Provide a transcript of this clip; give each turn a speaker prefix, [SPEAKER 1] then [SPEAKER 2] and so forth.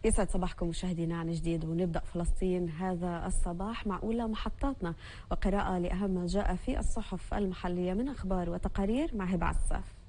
[SPEAKER 1] يسعد صباحكم مشاهدينا عن جديد، ونبدأ فلسطين هذا الصباح مع أولى محطاتنا وقراءة لأهم ما جاء في الصحف المحلية من أخبار وتقارير مع هبة عساف.